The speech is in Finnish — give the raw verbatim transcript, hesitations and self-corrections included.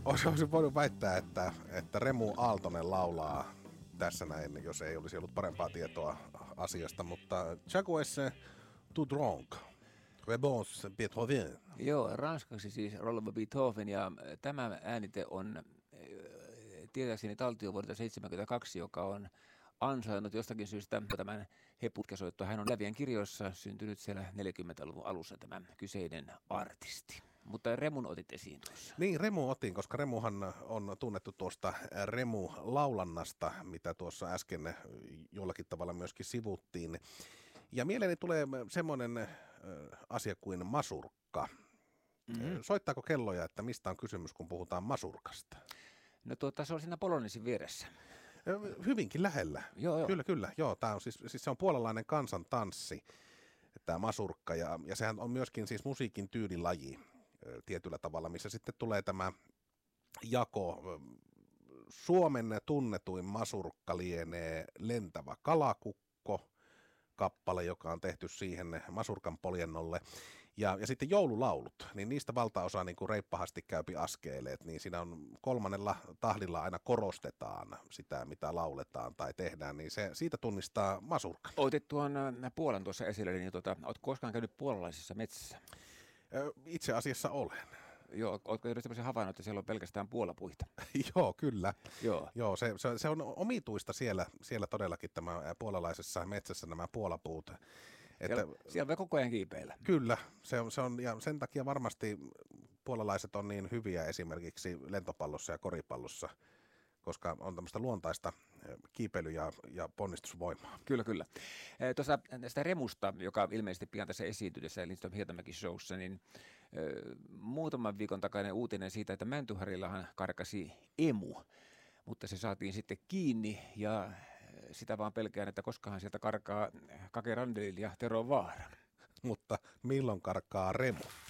Olisin voinut väittää, että, että Remu Aaltonen laulaa tässä näin, jos ei olisi ollut parempaa tietoa asiasta, mutta Jagues tout dronk. Rebons Beethoven. Joo, ranskaksi siis Rolf Beethoven, ja tämä äänite on tietääkseni taltio vuodelta seitsemänkymmentäkaksi, joka on ansainnut jostakin syystä tämän heputkesoitto. Hän on Lävien kirjoissa syntynyt siellä neljäkymmentäluvun alussa tämä kyseinen artisti. Mutta Remun otit esiin tuossa. Niin, Remu otin, koska Remuhan on tunnettu tuosta Remu-laulannasta, mitä tuossa äsken jollakin tavalla myöskin sivuttiin. Ja mieleeni tulee semmoinen asia kuin masurkka. Mm-hmm. Soittaako kelloja, että mistä on kysymys, kun puhutaan masurkasta? No tuota, se on siinä Polonisin vieressä. Hyvinkin lähellä. Joo, joo. Kyllä, kyllä. Joo, tää on siis, siis se on puolalainen kansantanssi, tämä masurkka, ja, ja sehän on myöskin siis musiikin tyylilaji tietyllä tavalla, missä sitten tulee tämä jako. Suomen tunnetuin masurkka lienee Lentävä kalakukko, kappale, joka on tehty siihen masurkan poljennolle. Ja, ja sitten joululaulut, niin niistä valtaosa niin kuin reippahasti käypi askeleet, niin siinä on kolmannella tahdilla aina korostetaan sitä, mitä lauletaan tai tehdään, niin se, siitä tunnistaa masurkan. Otit tuon Puolan tuossa esille, niin tuota, oletko koskaan käynyt puolalaisessa metsässä? Itse asiassa olen. Joo, oletko tehnyt sellaisen havainnut, että siellä on pelkästään puolapuita? Joo, kyllä. Joo, Joo se, se, se on omituista siellä, siellä todellakin tämä puolalaisessa metsässä nämä puolapuut. Että, siellä, siellä voi koko ajan kiipeillä. Kyllä, se on, se on, ja sen takia varmasti puolalaiset on niin hyviä esimerkiksi lentopallossa ja koripallossa, koska on tämmöistä luontaista kiipeily- ja, ja ponnistusvoimaa. Kyllä, kyllä. E, tuossa tästä Remusta, joka ilmeisesti pian tässä esiintyi tässä Lindström Hietamäki showssa, niin e, muutaman viikon takainen uutinen siitä, että Mäntyharillahan karkasi emu, mutta se saatiin sitten kiinni ja sitä vaan pelkään, että koskahan sieltä karkaa Kake Randelin ja Tero Vaara. Mutta milloin karkaa Remu?